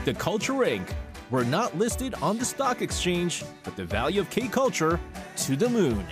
The Culture Inc. We're not listed on the stock exchange, but the value of K-culture to the moon.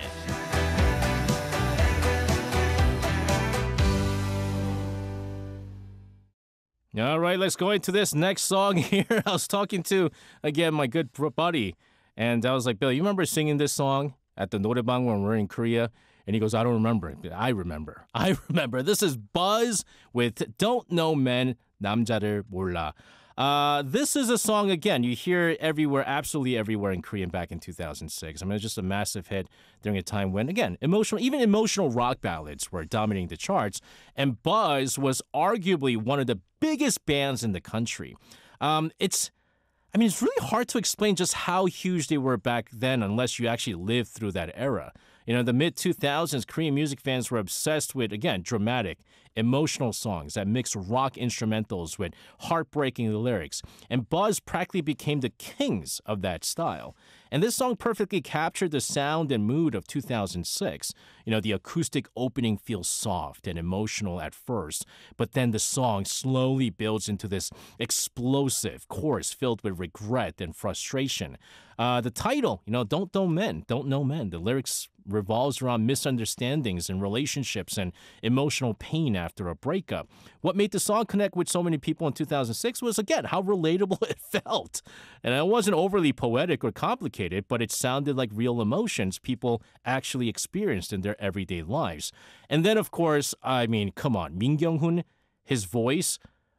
All right, let's go into this next song here. I was talking to, again, my good buddy, and I was like, Bill, you remember singing this song at the 노래방 when we were in Korea? And he goes, I don't remember it. I remember. This is Buzz with Don't Know Men, 남자를 몰라. This is a song, again, you hear it everywhere, absolutely everywhere in Korean back in 2006. I mean, it's just a massive hit during a time when, again, even emotional rock ballads were dominating the charts. And Buzz was arguably one of the biggest bands in the country. It's really hard to explain just how huge they were back then unless you actually lived through that era. You know, the mid-2000s, Korean music fans were obsessed with, again, dramatic, emotional songs that mix rock instrumentals with heartbreaking lyrics. And Buzz practically became the kings of that style. And this song perfectly captured the sound and mood of 2006. You know, the acoustic opening feels soft and emotional at first, but then the song slowly builds into this explosive chorus filled with regret and frustration. The title, Don't Know Men, the lyrics revolves around misunderstandings and relationships and emotional pain after a breakup. What made the song connect with so many people in 2006 was, again, how relatable it felt. And it wasn't overly poetic or complicated, but it sounded like real emotions people actually experienced in their everyday lives. And then, of course, come on, Min Kyung-hoon, his voice,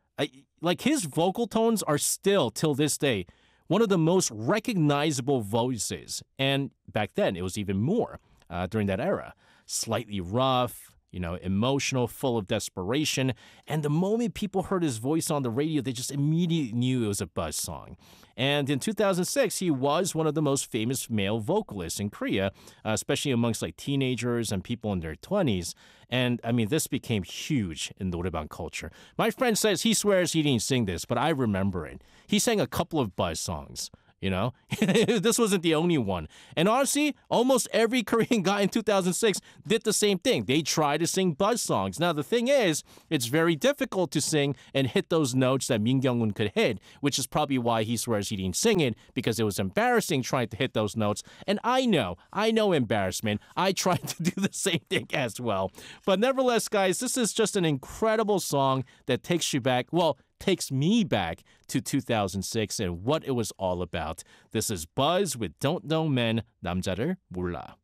his vocal tones are still, till this day, one of the most recognizable voices. And back then, it was even more during that era. Slightly rough, emotional, full of desperation. And the moment people heard his voice on the radio, they just immediately knew it was a Buzz song. And in 2006, he was one of the most famous male vocalists in Korea, especially amongst teenagers and people in their 20s. And this became huge in 노래방 culture. My friend says he swears he didn't sing this, but I remember it. He sang a couple of Buzz songs. This wasn't the only one. And honestly, almost every Korean guy in 2006 did the same thing. They tried to sing Buzz songs. Now, the thing is, it's very difficult to sing and hit those notes that Min Kyung-hoon could hit, which is probably why he swears he didn't sing it, because it was embarrassing trying to hit those notes. And I know embarrassment. I tried to do the same thing as well. But nevertheless, guys, this is just an incredible song that takes me back to 2006 and what it was all about. This is Buzz with Don't Know Men, 남자를 몰라.